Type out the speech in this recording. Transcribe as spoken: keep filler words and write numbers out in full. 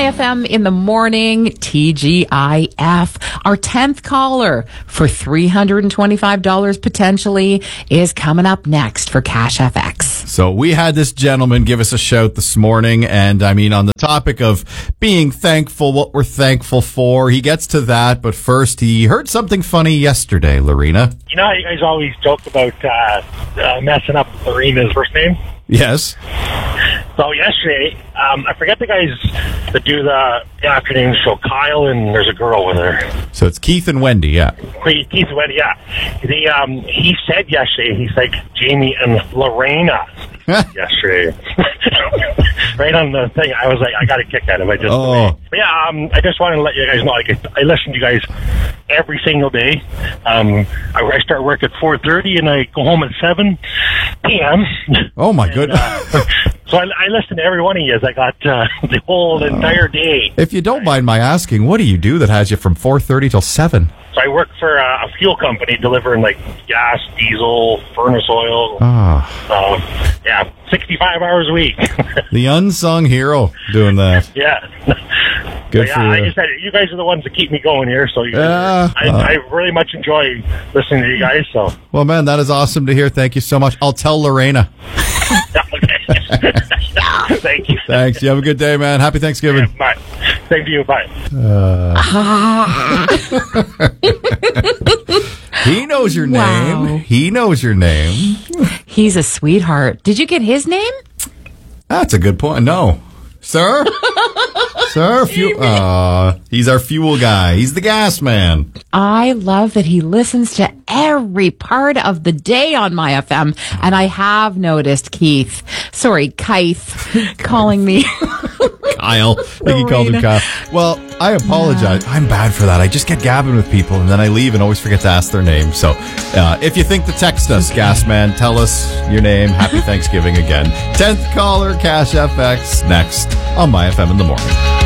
F M in the morning, T G I F. Our tenth caller for three hundred twenty-five dollars potentially is coming up next for Cash F X. So we had this gentleman give us a shout this morning, and I mean, on the topic of being thankful, what we're thankful for, he gets to that, but first he heard something funny yesterday, Lorena. You know how you guys always joke about uh, uh, messing up Lorena's first name? Yes. So yesterday, um, I forget the guys that do the afternoon show, Kyle, and there's a girl with her. So it's Keith and Wendy, yeah. Keith and Wendy, yeah. The, um, he said yesterday, he's like Jamie and Lorena yesterday. Right on the thing, I was like, I got a kick out of it. Just oh. But yeah, um, I just wanted to let you guys know, like, I listen to you guys every single day. Um, I, I start work at four thirty and I go home at seven p.m. Oh my and, goodness. Uh, so I, I listen to every one of you. I got uh, the whole entire day. If you don't mind my asking, what do you do that has you from four thirty till seven? So I work for a, a fuel company delivering like gas, diesel, furnace oil. Oh. Uh, yeah, sixty-five hours a week. The unsung hero doing that. Yeah. Good yeah, for you. I just said, you guys are the ones that keep me going here. So you guys Yeah, are, I, uh, I really much enjoy listening to you guys. So Well, man, that is awesome to hear. Thank you so much. I'll tell Lorena. Thank you. Thanks. You have a good day, man. Happy Thanksgiving. Yeah, bye. Same to you. Bye. He knows your Wow. name. He knows your name. He's a sweetheart. Did you get his name? That's a good point. No. Sir? Sir? Fuel. Uh, he's our fuel guy. He's the gas man. I love that he listens to every part of the day on My F M. And I have noticed Keith, sorry, Keith, calling me. Kyle. I think he called him Lorena. Kyle. Well, I apologize. I'm bad for that. I just get gabbing with people and then I leave and always forget to ask their name. So uh, if you think to text us, Gas Man, tell us your name. Happy Thanksgiving again. tenth caller, Cash F X, next on My F M in the morning.